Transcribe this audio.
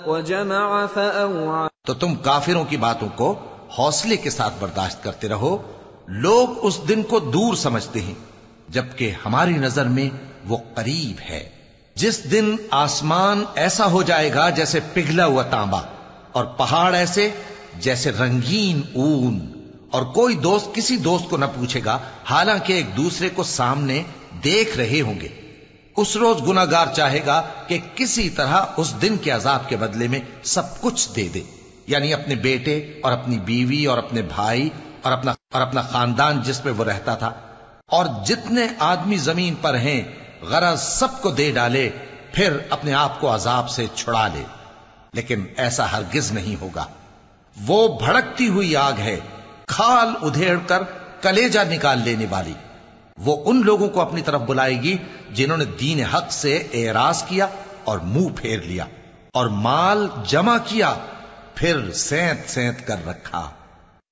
وجمع فأوعى. تو تم کافروں کی باتوں کو حوصلے کے ساتھ برداشت کرتے رہو. لوگ اس دن کو دور سمجھتے ہیں جبکہ ہماری نظر میں وہ قریب ہے. جس دن آسمان ایسا ہو جائے گا جیسے پگھلا ہوا تانبا، اور پہاڑ ایسے جیسے رنگین اون، اور کوئی دوست کسی دوست کو نہ پوچھے گا حالانکہ ایک دوسرے کو سامنے دیکھ رہے ہوں گے. اس روز گناہگار چاہے گا کہ کسی طرح اس دن کے عذاب کے بدلے میں سب کچھ دے دے، یعنی اپنے بیٹے اور اپنی بیوی اور اپنے بھائی اور اپنا خاندان جس میں وہ رہتا تھا، اور جتنے آدمی زمین پر ہیں غرض سب کو دے ڈالے، پھر اپنے آپ کو عذاب سے چھڑا لے. لیکن ایسا ہرگز نہیں ہوگا. وہ بھڑکتی ہوئی آگ ہے، کھال ادھیڑ کر کلیجہ نکال لینے والی. وہ ان لوگوں کو اپنی طرف بلائے گی جنہوں نے دین حق سے اعراض کیا اور منہ پھیر لیا اور مال جمع کیا پھر سینت سینت کر رکھا.